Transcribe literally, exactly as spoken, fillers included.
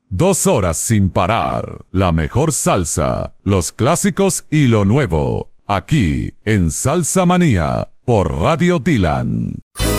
Dos horas sin parar. La mejor salsa, los clásicos y lo nuevo. Aquí, en Salsa Manía, por Radio Dylan.